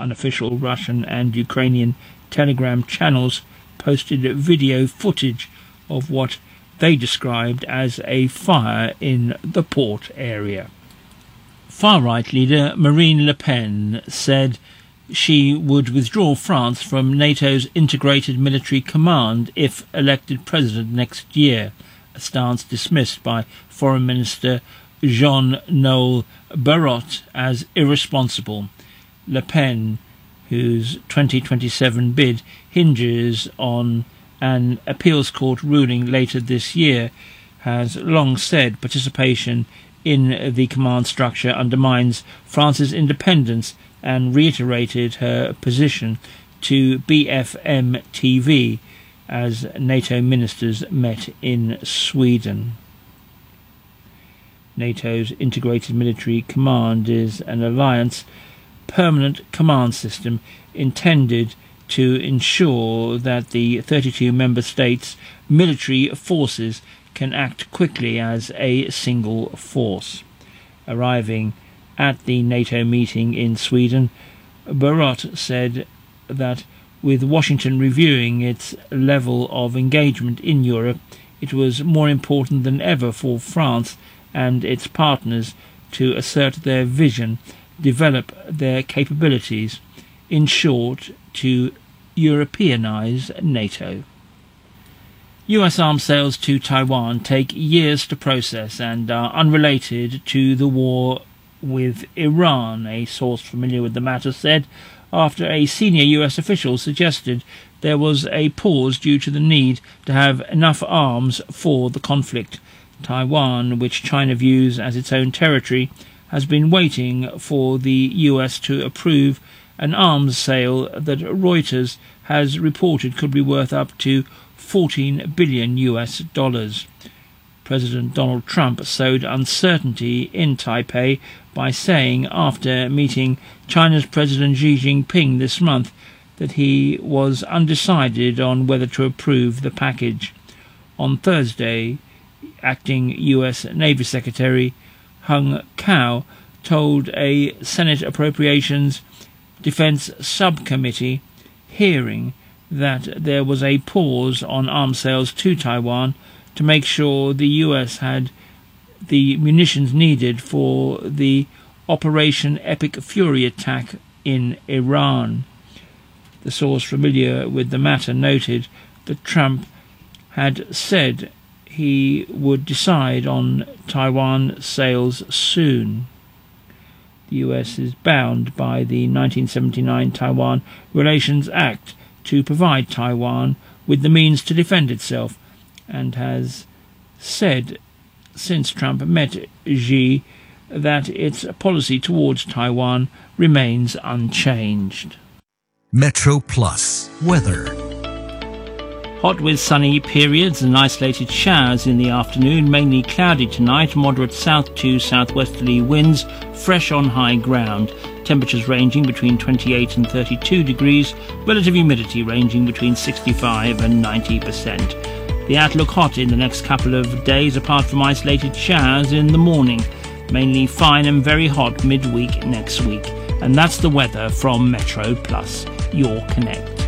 Unofficial Russian and Ukrainian Telegram channels posted video footage of what they described as a fire in the port area. Far-right leader Marine Le Pen said she would withdraw France from NATO's integrated military command if elected president next year, a stance dismissed by Foreign Minister Jean-Noël Barrot as irresponsible. Le Pen, whose 2027 bid hinges on an appeals court ruling later this year, has long said participation in the command structure undermines France's independence and reiterated her position to BFM TV as NATO ministers met in Sweden. NATO's Integrated Military Command is an alliance permanent command system intended to ensure that the 32 member states' military forces can act quickly as a single force. Arriving at the NATO meeting in Sweden, Barrot said that with Washington reviewing its level of engagement in Europe, it was more important than ever for France and its partners to assert their vision, develop their capabilities, in short, to Europeanize NATO. US arms sales to Taiwan take years to process and are unrelated to the war with Iran, a source familiar with the matter said, after a senior US official suggested there was a pause due to the need to have enough arms for the conflict. Taiwan, which China views as its own territory, has been waiting for the US to approve an arms sale that Reuters has reported could be worth up to $14 billion. President Donald Trump sowed uncertainty in Taipei by saying after meeting China's President Xi Jinping this month that he was undecided on whether to approve the package. On Thursday, acting U.S. Navy Secretary Hung Cao told a Senate Appropriations Defense Subcommittee hearing that there was a pause on arms sales to Taiwan to make sure the U.S. had the munitions needed for the Operation Epic Fury attack in Iran. The source familiar with the matter noted that Trump had said he would decide on Taiwan sales soon. The US is bound by the 1979 Taiwan Relations Act to provide Taiwan with the means to defend itself, and has said since Trump met Xi that its policy towards Taiwan remains unchanged. Metro Plus weather. Hot with sunny periods and isolated showers in the afternoon, mainly cloudy tonight, moderate south to southwesterly winds, fresh on high ground. Temperatures ranging between 28 and 32 degrees, relative humidity ranging between 65 and 90%. The outlook hot in the next couple of days apart from isolated showers in the morning. Mainly fine and very hot midweek next week. And that's the weather from Metro Plus, your connect.